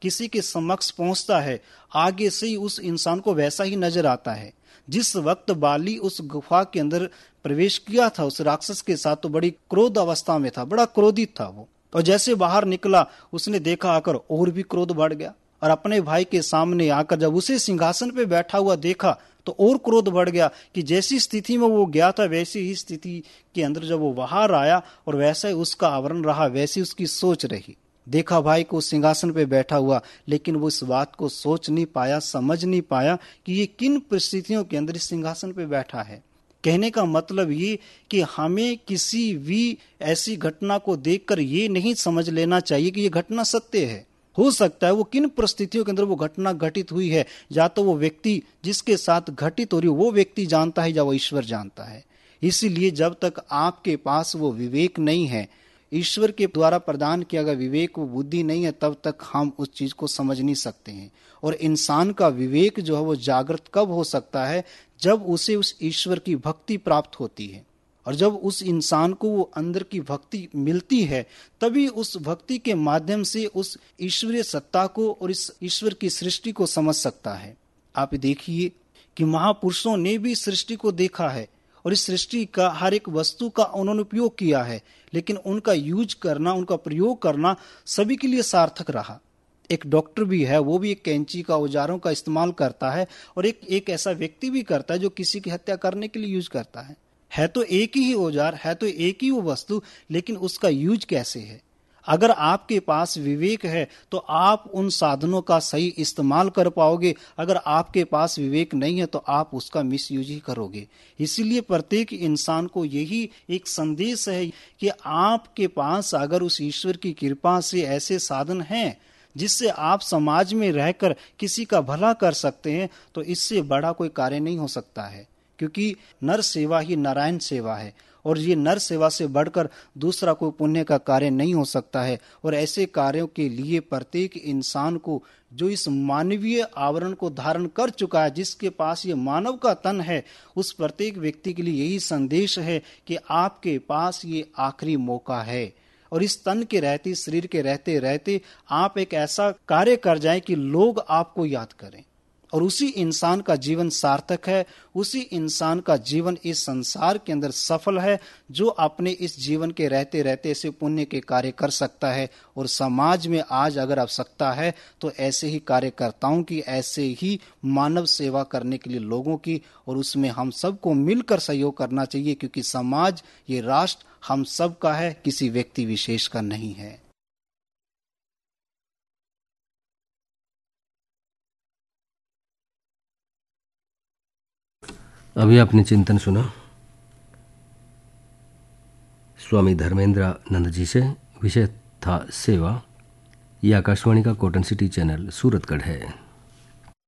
किसी के समक्ष पहुंचता है, आगे से ही उस इंसान को वैसा ही नजर आता है। जिस वक्त बाली उस गुफा के अंदर प्रवेश किया था उस राक्षस के साथ, तो बड़ी क्रोध अवस्था में था, बड़ा क्रोधित था वो। और जैसे बाहर निकला, उसने देखा आकर और भी क्रोध बढ़ गया, और अपने भाई के सामने आकर जब उसे सिंहासन पे बैठा हुआ देखा तो और क्रोध बढ़ गया कि जैसी स्थिति में वो गया था वैसी ही स्थिति के अंदर जब वो बाहर आया और वैसा ही उसका आवरण रहा, वैसी उसकी सोच रही। देखा भाई को सिंहासन पे बैठा हुआ, लेकिन वो इस बात को सोच नहीं पाया, समझ नहीं पाया कि ये किन परिस्थितियों के अंदर इस सिंहासन पे बैठा है। कहने का मतलब ये कि हमें किसी भी ऐसी घटना को देखकर ये नहीं समझ लेना चाहिए कि ये घटना सत्य है। हो सकता है वो किन परिस्थितियों के अंदर वो घटना घटित हुई है, या तो वो व्यक्ति जिसके साथ घटित हो रही है वो व्यक्ति जानता है या वो ईश्वर जानता है। इसीलिए जब तक आपके पास वो विवेक नहीं है, ईश्वर के द्वारा प्रदान किया गया विवेक, वो बुद्धि नहीं है, तब तक हम उस चीज को समझ नहीं सकते हैं। और इंसान का विवेक जो है वो जागृत कब हो सकता है, जब उसे उस ईश्वर की भक्ति प्राप्त होती है। और जब उस इंसान को वो अंदर की भक्ति मिलती है, तभी उस भक्ति के माध्यम से उस ईश्वरीय सत्ता को और इस ईश्वर की सृष्टि को समझ सकता है। आप देखिए कि महापुरुषों ने भी सृष्टि को देखा है और इस सृष्टि का हर एक वस्तु का उन्होंने उपयोग किया है, लेकिन उनका यूज करना, उनका प्रयोग करना सभी के लिए सार्थक रहा। एक डॉक्टर भी है, वो भी एक कैंची का, औजारों का इस्तेमाल करता है, और एक ऐसा व्यक्ति भी करता है जो किसी की हत्या करने के लिए यूज करता है तो एक ही औजार, है तो एक ही वो वस्तु, लेकिन उसका यूज कैसे है। अगर आपके पास विवेक है तो आप उन साधनों का सही इस्तेमाल कर पाओगे, अगर आपके पास विवेक नहीं है तो आप उसका मिसयूज ही करोगे। इसीलिए प्रत्येक इंसान को यही एक संदेश है कि आपके पास अगर उस ईश्वर की कृपा से ऐसे साधन हैं जिससे आप समाज में रहकर किसी का भला कर सकते हैं, तो इससे बड़ा कोई कार्य नहीं हो सकता है। क्योंकि नर सेवा ही नारायण सेवा है, और ये नर सेवा से बढ़कर दूसरा कोई पुण्य का कार्य नहीं हो सकता है। और ऐसे कार्यों के लिए प्रत्येक इंसान को, जो इस मानवीय आवरण को धारण कर चुका है, जिसके पास ये मानव का तन है, उस प्रत्येक व्यक्ति के लिए यही संदेश है कि आपके पास ये आखिरी मौका है। और इस तन के रहते, शरीर के रहते रहते आप एक ऐसा कार्य कर जाएं कि लोग आपको याद करें, और उसी इंसान का जीवन सार्थक है, उसी इंसान का जीवन इस संसार के अंदर सफल है, जो अपने इस जीवन के रहते रहते ऐसे पुण्य के कार्य कर सकता है। और समाज में आज अगर आवश्यकता है तो ऐसे ही कार्यकर्ताओं की, ऐसे ही मानव सेवा करने के लिए लोगों की, और उसमें हम सबको मिलकर सहयोग करना चाहिए, क्योंकि समाज, ये राष्ट्र हम सब का है, किसी व्यक्ति विशेष का नहीं है। अभी आपने चिंतन सुना स्वामी धर्मेंद्रानंद जी से। विषय था सेवा। यह आकाशवाणी का कॉटन सिटी चैनल सूरतगढ़ है।